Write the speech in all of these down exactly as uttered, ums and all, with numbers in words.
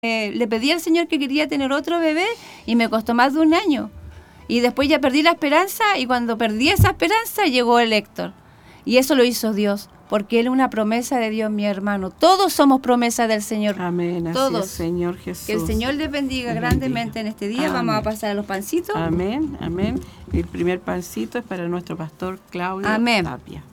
Eh, le pedí al Señor que quería tener otro bebé y me costó más de un año. Y después ya perdí la esperanza y cuando perdí esa esperanza llegó el Héctor. Y eso lo hizo Dios, porque Él es una promesa de Dios, mi hermano. Todos somos promesas del Señor. Amén. Así Todos. es, Señor Jesús. Que el Señor les bendiga les grandemente bendiga. En este día. Amén. Vamos a pasar a los pancitos. Amén, amén. El primer pancito es para nuestro pastor Claudio amén. Tapia.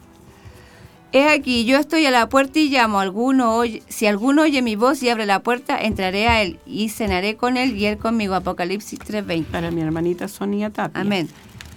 He aquí, yo estoy a la puerta y llamo. Alguno oye, si alguno oye mi voz y abre la puerta, entraré a él y cenaré con él y él conmigo. Apocalipsis tres veinte. Para mi hermanita Sonia Tapia. Amén.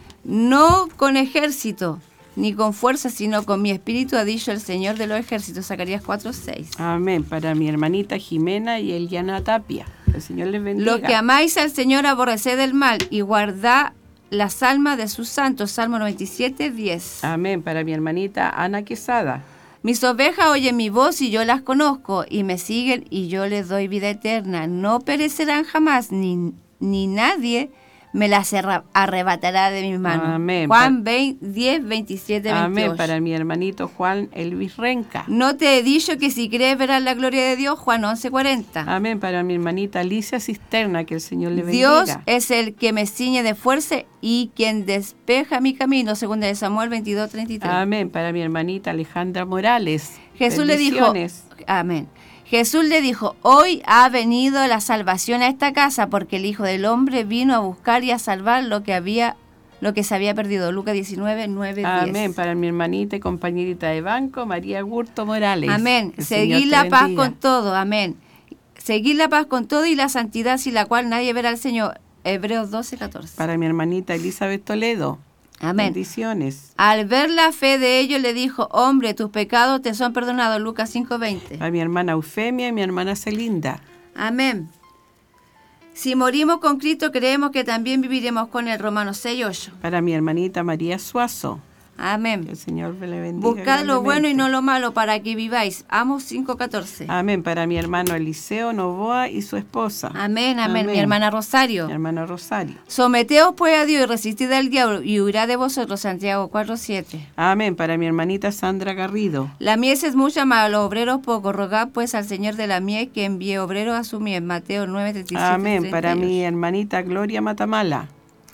No con ejército ni con fuerza, sino con mi espíritu, ha dicho el Señor de los ejércitos. Zacarías cuatro seis. Amén. Para mi hermanita Jimena y Eliana Tapia. El Señor les bendiga. Los que amáis al Señor, aborreced el mal y guardad las almas de sus santos. Salmo noventa y siete, diez. Amén. Para mi hermanita Ana Quesada. Mis ovejas oyen mi voz y yo las conozco, y me siguen y yo les doy vida eterna. No perecerán jamás, ni, ni nadie me las arrebatará de mis manos. Amén. Juan diez, veintisiete, veintiocho. Amén. Para mi hermanito Juan Elvis Renca. No te he dicho que si crees verás la gloria de Dios. Juan once, cuarenta. Amén. Para mi hermanita Alicia Cisterna, que el Señor le bendiga. Dios es el que me ciñe de fuerza y quien despeja mi camino. Segunda de Samuel veintidós, treinta y tres. Amén. Para mi hermanita Alejandra Morales. Jesús le dijo, amén. Jesús le dijo, hoy ha venido la salvación a esta casa, porque el Hijo del Hombre vino a buscar y a salvar lo que había, lo que se había perdido. Lucas diecinueve, nueve, diez. Amén. Para mi hermanita y compañerita de banco, María Gurto Morales. Amén. Seguir la paz con todo. Amén. Seguir la paz con todo y la santidad sin la cual nadie verá al Señor. Hebreos doce, catorce. Para mi hermanita Elizabeth Toledo. Amén. Bendiciones. Al ver la fe de ellos le dijo, hombre, tus pecados te son perdonados. Lucas cinco, veinte. Para mi hermana Eufemia y mi hermana Celinda. Amén. Si morimos con Cristo, creemos que también viviremos con él. Romanos seis, ocho. Para mi hermanita María Suazo. Amén. Que el Señor le bendiga. Buscad lo bueno y no lo malo para que viváis. Amos cinco, catorce. Amén. Para mi hermano Eliseo Novoa y su esposa. Amén, amén. amén. Mi hermana Rosario. Mi hermana Rosario. Someteos pues a Dios y resistid al diablo y huirá de vosotros. Santiago cuatro, siete. Amén. Para mi hermanita Sandra Garrido. La mies es mucha, mas los obreros pocos. Rogad pues al Señor de la mies que envíe obreros a su mies. Mateo nueve, treinta y siete. Amén. treinta y ocho. Para mi hermanita Gloria Matamala.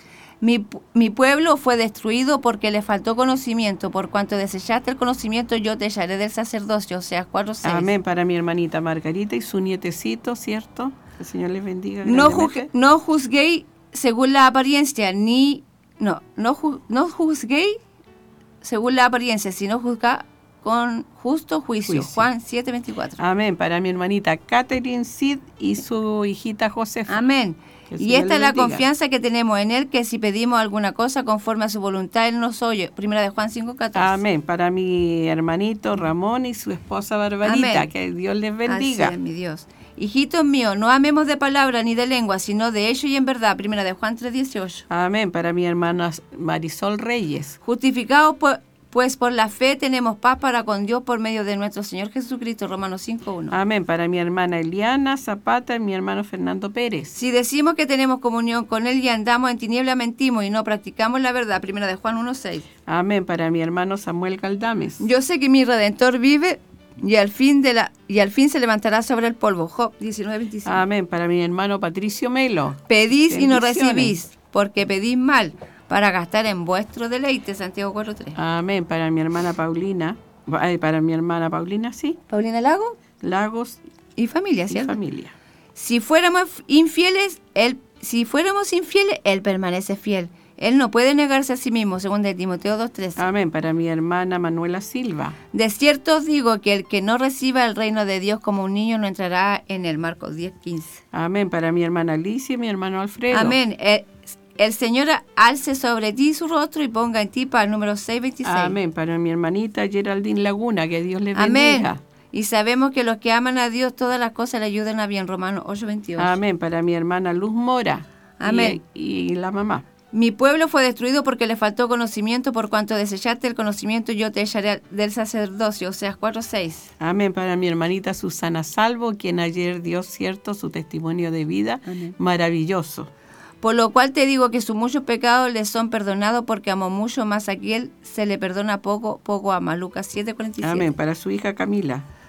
Mi, mi pueblo fue destruido porque le faltó conocimiento. Por cuanto desechaste el conocimiento, yo te echaré del sacerdocio. Oseas cuatro, seis. Amén. Para mi hermanita Margarita y su nietecito, ¿cierto? El Señor les bendiga. No, juzgue, no juzguéis según la apariencia, ni... No, no, ju, no juzguéis según la apariencia, sino juzga con justo juicio. juicio. Juan siete, veinticuatro. Amén. Para mi hermanita Catherine Cid y su hijita Josefa. Amén. Y esta es la confianza que tenemos en Él, que si pedimos alguna cosa conforme a su voluntad, Él nos oye. Primera de Juan cinco, catorce. Amén. Para mi hermanito Ramón y su esposa Barbarita, Amén. Que Dios les bendiga. Así es, mi Dios. Hijitos míos, no amemos de palabra ni de lengua, sino de hecho y en verdad. Primera de Juan tres, dieciocho. Amén. Para mi hermana Marisol Reyes. Justificados por... Pues por la fe tenemos paz para con Dios por medio de nuestro Señor Jesucristo. Romanos cinco, uno. Amén. Para mi hermana Eliana Zapata y mi hermano Fernando Pérez. Si decimos que tenemos comunión con Él y andamos en tiniebla, mentimos y no practicamos la verdad. Primera de Juan uno, seis. Amén. Para mi hermano Samuel Galdames. Yo sé que mi Redentor vive y al fin de la y al fin se levantará sobre el polvo. Job diecinueve, veinticinco. Amén. Para mi hermano Patricio Melo. Pedís y no recibís, porque pedís mal, para gastar en vuestro deleite. Santiago cuatro, tres. Amén. Para mi hermana Paulina, para mi hermana Paulina, sí. Paulina Lago. Lagos. Y familia, ¿cierto? Y familia. Si fuéramos infieles, él, si fuéramos infieles, Él permanece fiel. Él no puede negarse a sí mismo, según de Timoteo dos, trece. Amén. Para mi hermana Manuela Silva. De cierto os digo que el que no reciba el reino de Dios como un niño no entrará en el. Marcos diez, quince. Amén. Para mi hermana Alicia y mi hermano Alfredo. Amén. El, El Señor alce sobre ti su rostro y ponga en ti paz. Número seis, veintiséis. Amén. Para mi hermanita Geraldine Laguna, que Dios le bendiga. Amén. Y sabemos que los que aman a Dios, todas las cosas le ayudan a bien. Romanos ocho, veintiocho. Amén. Para mi hermana Luz Mora. Amén. Y, y la mamá. Mi pueblo fue destruido porque le faltó conocimiento. Por cuanto desechaste el conocimiento, yo te echaré del sacerdocio. Oseas cuatro, seis. Amén. Para mi hermanita Susana Salvo, quien ayer dio cierto su testimonio de vida. Amén. Maravilloso. Por lo cual te digo que sus muchos pecados le son perdonados, porque amó mucho, más a quien se le perdona poco, poco ama. Lucas siete, cuarenta y siete. Amén. Para su hija Camila.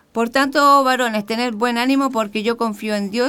Por tanto, varones, tened buen ánimo porque yo confío en Dios